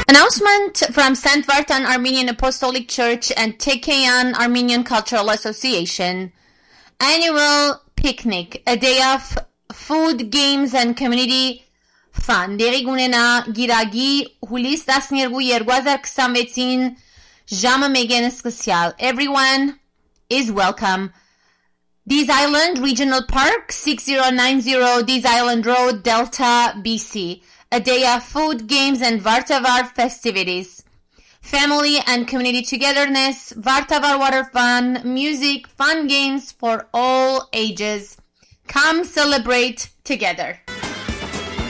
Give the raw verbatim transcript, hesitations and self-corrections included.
Announcement from Saint Vartan Armenian Apostolic Church and Tekeyan Armenian Cultural Association. Annual picnic, a day of food, games and community fun. Դեղի կունենա գիրագի հուլիս տասներկու երկու հազար քսանվեցին ժամը մեկեն սկսյալ. Everyone is welcome. Dees Island Regional Park, sixty ninety Dees Island Road, Delta, B C. A day of food, games and Vartavar festivities. Family and community togetherness, Vartavar water fun, music, fun games for all ages. Come celebrate together.